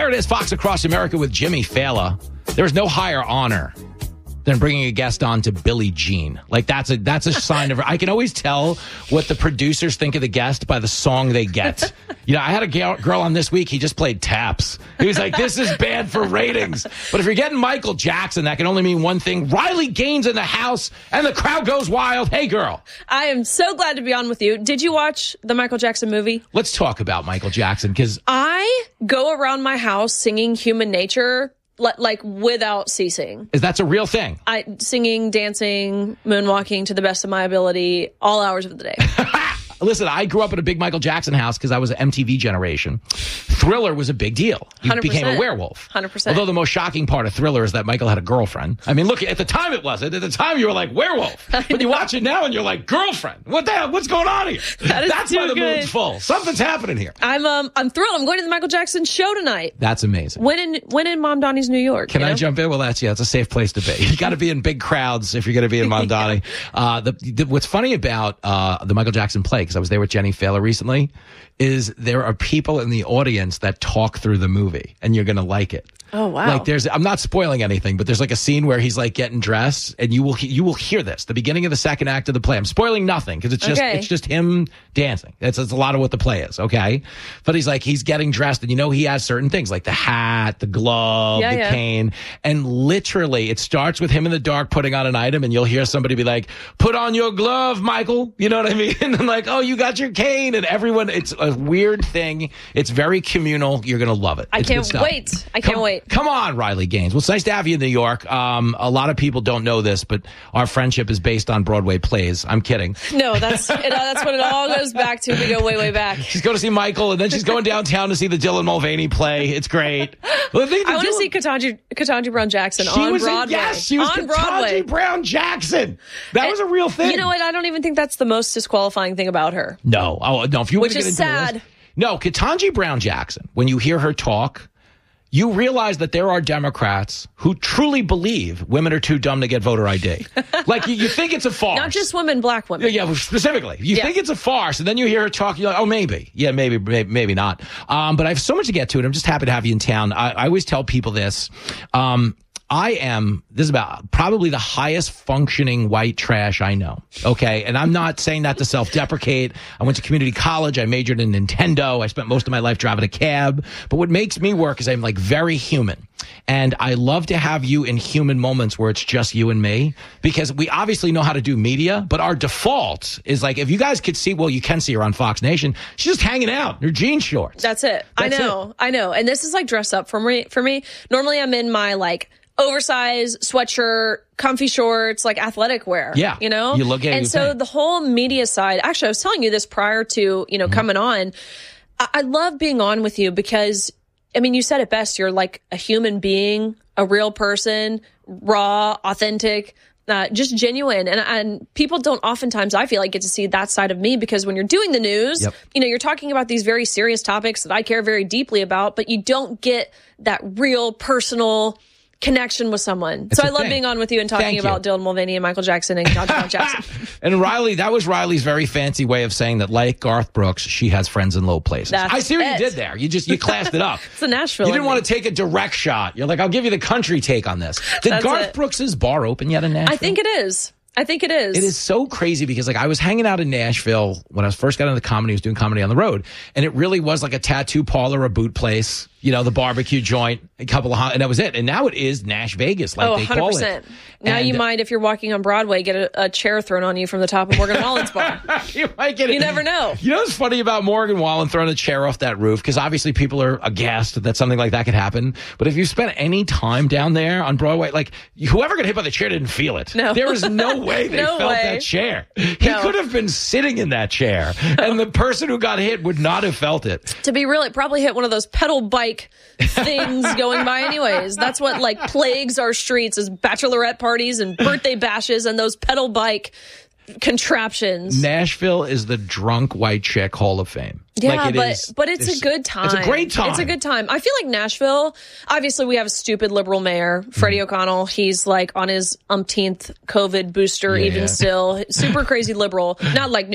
There it is, Fox Across America with Jimmy Fallon. There is no higher honor than bringing a guest on to Billie Jean. Like, that's a sign of... I can always tell what the producers think of the guest by the song they get. You know, I had a girl on this week. He just played Taps. He was like, this is bad for ratings. But if you're getting Michael Jackson, that can only mean one thing. Riley Gaines in the house, and the crowd goes wild. Hey, girl. I am so glad to be on with you. Did you watch the Michael Jackson movie? Let's talk about Michael Jackson, because... I go around my house singing Human Nature... like without ceasing. That's a real thing. Singing, dancing, moonwalking to the best of my ability, all hours of the day. Listen, I grew up in a big Michael Jackson house because I was an MTV generation. Thriller was a big deal. He 100%. became a werewolf. 100%. Although the most shocking part of Thriller is that Michael had a girlfriend. I mean, look, at the time it wasn't. At the time you were like, werewolf. But you watch it now and you're like, girlfriend. What the hell? What's going on here? That's why the mood's full. Something's happening here. I'm thrilled. I'm going to the Michael Jackson show tonight. That's amazing. When in Mom Donnie's New York? Can I jump in? Well, it's a safe place to be. You got to be in big crowds if you're going to be in Mom Donnie. What's funny about the Michael Jackson play, because I was there with Jenny Fallon recently, is there are people in the audience that talk through the movie, and you're going to like it. Oh, wow. Like I'm not spoiling anything, but there's like a scene where he's like getting dressed, and you will hear this, the beginning of the second act of the play. I'm spoiling nothing because it's just him dancing. It's a lot of what the play is, okay? But he's getting dressed, and he has certain things like the hat, the glove, the cane, and literally it starts with him in the dark putting on an item, and you'll hear somebody be like, "Put on your glove, Michael." You know what I mean? And then like, "Oh, you got your cane," and everyone. It's a weird thing. It's very communal. You're gonna love it. I can't wait. I can't wait. Come on, Riley Gaines. Well, it's nice to have you in New York. A lot of people don't know this, but our friendship is based on Broadway plays. I'm kidding. No, that's what it all goes back to. We go way, way back. She's going to see Michael, and then she's going downtown to see the Dylan Mulvaney play. It's great. Well, I want to see Ketanji Brown Jackson on Broadway. Yes, she was on Ketanji Brown Jackson. That was a real thing. You know what? I don't even think that's the most disqualifying thing about her. No. Oh, no. If you Which is sad. No, Ketanji Brown Jackson, when you hear her talk, you realize that there are Democrats who truly believe women are too dumb to get voter ID. Like, you think it's a farce. Not just women, black women. Yeah, specifically. You think it's a farce, and then you hear her talk, you're like, oh, maybe. Yeah, maybe not. But I have so much to get to, and I'm just happy to have you in town. I always tell people this. This is about probably the highest functioning white trash I know. Okay. And I'm not saying that to self-deprecate. I went to community college. I majored in Nintendo. I spent most of my life driving a cab. But what makes me work is I'm like very human. And I love to have you in human moments where it's just you and me, because we obviously know how to do media, but our default is like, if you guys could see, well, you can see her on Fox Nation. She's just hanging out in her jean shorts. That's it. I know. And this is like dress up for me. Normally I'm in my like oversized sweatshirt, comfy shorts, like athletic wear. Yeah. You know? You look at it. And so the whole media side, actually, I was telling you this prior to, coming on. I love being on with you because, I mean, you said it best. You're like a human being, a real person, raw, authentic, just genuine. And people don't oftentimes, I feel like, get to see that side of me, because when you're doing the news, you're talking about these very serious topics that I care very deeply about, but you don't get that real personal connection with someone. So I love being on with you and talking about Dylan Mulvaney and Michael Jackson and Ketanji Jackson. And Riley, that was Riley's very fancy way of saying that, like Garth Brooks, she has friends in low places. I see what you did there. You classed it up. It's a Nashville. You didn't want to take a direct shot. You're like, I'll give you the country take on this. Did Garth Brooks's bar open yet in Nashville? I think it is. It is so crazy because like I was hanging out in Nashville when I first got into comedy. I was doing comedy on the road, and it really was like a tattoo parlor, a boot place, the barbecue joint, a couple of, and that was it. And now it is Nash Vegas, like they 100%. Call it. Now you might, if you're walking on Broadway, get a chair thrown on you from the top of Morgan Wallen's bar. You might get it. You never know. You know what's funny about Morgan Wallen throwing a chair off that roof? Because obviously people are aghast that something like that could happen. But if you spent any time down there on Broadway, like whoever got hit by the chair didn't feel it. No. There was no way they felt that chair. He could have been sitting in that chair, and the person who got hit would not have felt it. To be real, it probably hit one of those pedal bike things going by anyways. That's what like plagues our streets, is bachelorette parties and birthday bashes and those pedal bike contraptions. Nashville is the drunk white chick Hall of Fame. Yeah, but it's a good time. It's a great time. It's a good time. I feel like Nashville, obviously we have a stupid liberal mayor, Freddie O'Connell. He's like on his umpteenth COVID booster, even still. Super crazy liberal. Not like New